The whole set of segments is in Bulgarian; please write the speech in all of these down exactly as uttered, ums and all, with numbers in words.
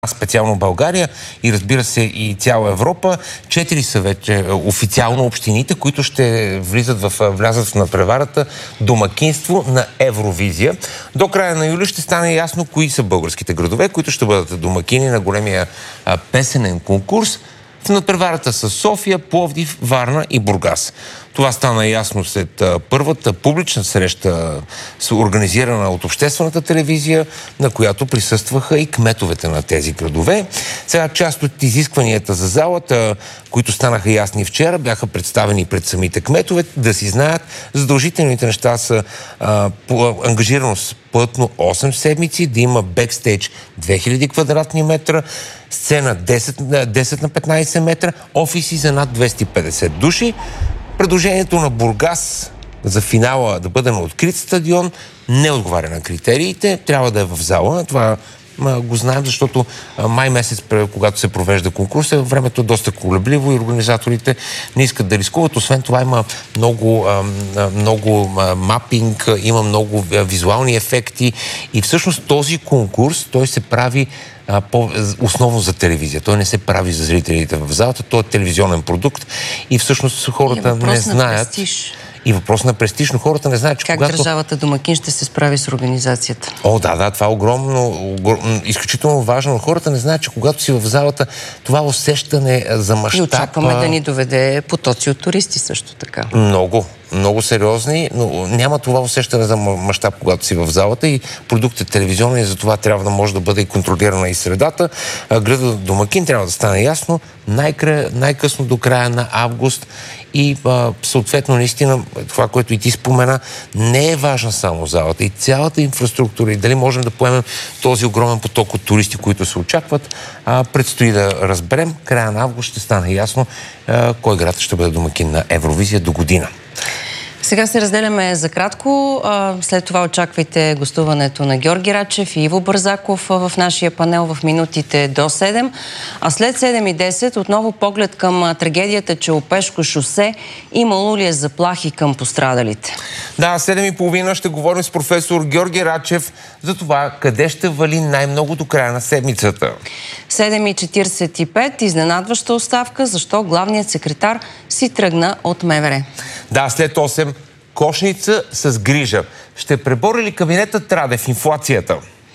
специално България и разбира се и цяла Европа. Четири са вече официално общините, които ще влизат в, влязат в надпреварата домакинство на Евровизия. До края на юли ще стане ясно кои са българските градове, които ще бъдат домакини на големия а, песенен конкурс. В надпреварата са София, Пловдив, Варна и Бургас. Това стана ясно след а, първата публична среща, организирана от обществената телевизия, на която присъстваха и кметовете на тези градове. Сега част от изискванията за залата, които станаха ясни вчера, бяха представени пред самите кметове, да си знаят. Задължителните неща са а, по ангажираност плътно осем седмици, да има бекстейдж две хиляди квадратни метра, сцена десет на петнайсет метра, офиси за над двеста и петдесет души. Предложението на Бургас за финала да бъде на открит стадион не отговаря на критериите. Трябва да е в зала. Това го знаем, защото май месец, когато се провежда конкурса, времето е доста колебливо и организаторите не искат да рискуват. Освен това има много, много мапинг, има много визуални ефекти и всъщност този конкурс, той се прави по, основно за телевизия. Той не се прави за зрителите в залата. Той е телевизионен продукт и всъщност хората не знаят. Престиж. И въпрос на престиж, но хората не знаят, че как когато... държавата домакин ще се справи с организацията? О, да, да, това е огромно, огром... изключително важно. Хората не знаят, че когато си в залата, това усещане за мащаб... И очакваме да ни доведе потоци от туристи също така. Много, много сериозни, но няма това усещане за мащаб, когато си в залата и продуктът е телевизионен и затова трябва да може да бъде и контролирана и средата. Градът домакин трябва да стане ясно най-кра... най-късно до края на август и а, съответно наистина това, което и ти спомена, не е важна само залата и цялата инфраструктура и дали можем да поемем този огромен поток от туристи, които се очакват. А, предстои да разберем. Края на август ще стане ясно а, кой град ще бъде домакин на Евровизия до година. Сега се разделяме за кратко. След това очаквайте гостуването на Георги Рачев и Иво Бързаков в нашия панел в минутите до седем. А след седем и десет отново поглед към трагедията Челопешко шосе. Имало ли е заплахи към пострадалите? Да, седем и половина ще говорим с професор Георги Рачев за това къде ще вали най-много до края на седмицата. седем и четирийсет и пет. Изненадваща оставка, защо главният секретар си тръгна от МВР. Да, след осем кошница с грижа. Ще пребори ли кабинетът Радев инфлацията?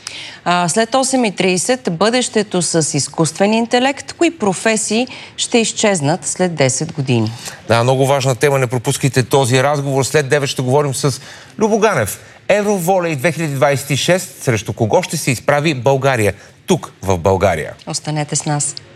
А, след осем и трийсет бъдещето с изкуствен интелект. Кои професии ще изчезнат след десет години? Да, много важна тема. Не пропускайте този разговор. След девет ще говорим с Любо Ганев. Евроволей две хиляди двайсет и шест. Срещу кого ще се изправи България? Тук, в България. Останете с нас.